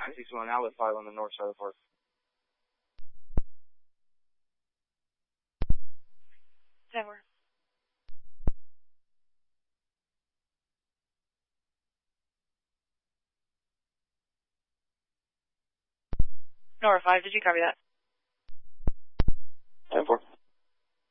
961 outlet 5 on the north side of the park. Never. Nora 5, did you copy that? 10-4.